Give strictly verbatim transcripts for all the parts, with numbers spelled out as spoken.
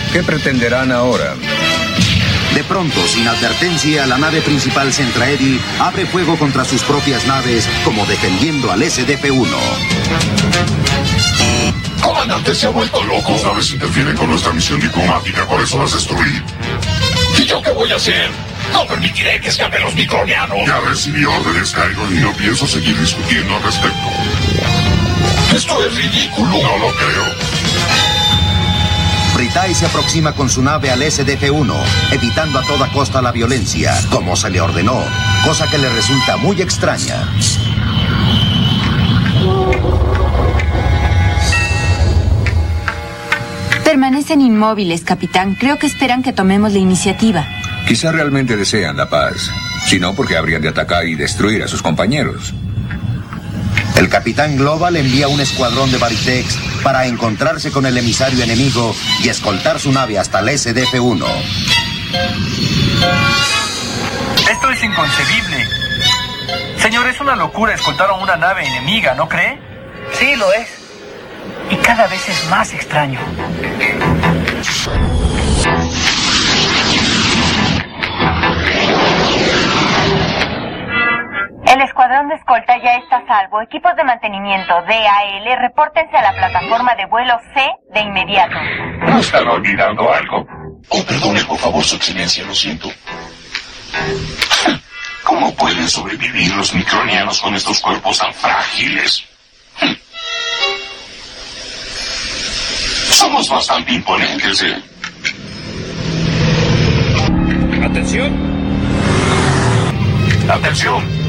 ¿Qué pretenderán ahora? De pronto, sin advertencia, la nave principal Centraedi abre fuego contra sus propias naves, como defendiendo al S D F uno. Comandante, se ha vuelto loco. Las naves interfieren con nuestra misión diplomática, por eso las destruí. ¿Y yo qué voy a hacer? No permitiré que escapen los micronianos. Ya recibí órdenes, Kyron, y no pienso seguir discutiendo al respecto. Esto es ridículo. No lo creo. Fritai se aproxima con su nave al S D F uno, evitando a toda costa la violencia, como se le ordenó, cosa que le resulta muy extraña. Permanecen inmóviles, capitán. Creo que esperan que tomemos la iniciativa. Quizá realmente desean la paz. Si no, porque habrían de atacar y destruir a sus compañeros. El capitán Global envía un escuadrón de Baritex para encontrarse con el emisario enemigo y escoltar su nave hasta el S D F uno. Esto es inconcebible. Señor, es una locura escoltar a una nave enemiga, ¿no cree? Sí, lo es. Y cada vez es más extraño. El escuadrón de escolta ya está a salvo. Equipos de mantenimiento D A L, repórtense a la plataforma de vuelo C de inmediato. ¿No están olvidando algo? Oh, perdone, por favor, su excelencia, lo siento. ¿Cómo pueden sobrevivir los micronianos con estos cuerpos tan frágiles? Somos bastante imponentes, ¿eh? ¡Atención! ¡Atención!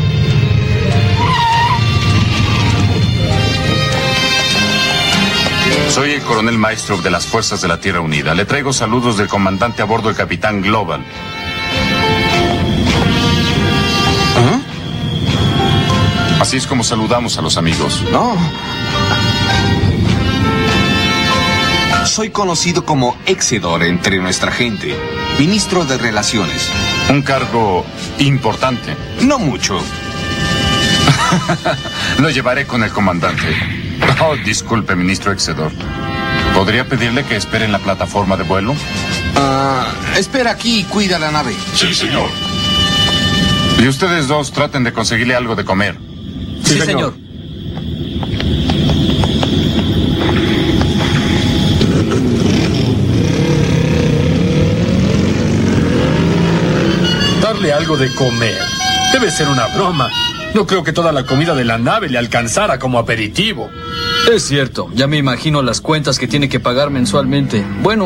Soy el coronel Maestrov de las Fuerzas de la Tierra Unida. Le traigo saludos del comandante a bordo, el capitán Global. ¿Ah? Así es como saludamos a los amigos. No. Soy conocido como Exedor entre nuestra gente. Ministro de Relaciones. Un cargo importante. No mucho. Lo llevaré con el comandante. Oh, disculpe, ministro Exedor. ¿Podría pedirle que espere en la plataforma de vuelo? Ah, espera aquí y cuida la nave. Sí, señor. Y ustedes dos traten de conseguirle algo de comer. Sí, sí señor. Darle algo de comer. Debe ser una broma. No creo que toda la comida de la nave le alcanzara como aperitivo. Es cierto, ya me imagino las cuentas que tiene que pagar mensualmente. Bueno,